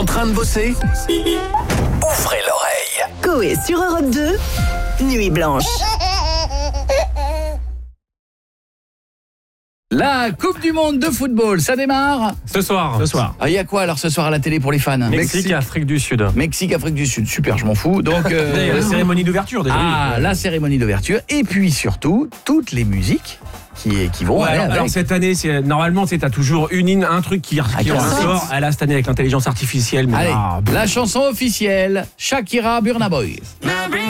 En train de bosser? Ouvrez l'oreille. Coé sur Europe 2, Nuit Blanche. La Coupe du Monde de football, ça démarre Ce soir. Ah, il y a quoi alors ce soir à la télé pour les fans? Mexique, Afrique du Sud. Mexique, Afrique du Sud, super, je m'en fous. Donc, La cérémonie d'ouverture déjà. Ah, la cérémonie d'ouverture. Et puis surtout, toutes les musiques qui vont aller avec. Alors cette année, normalement, tu as toujours un truc qui ressort. Elle a cette année avec l'intelligence artificielle. Mais Allez, la chanson officielle, Shakira, Burna Boy.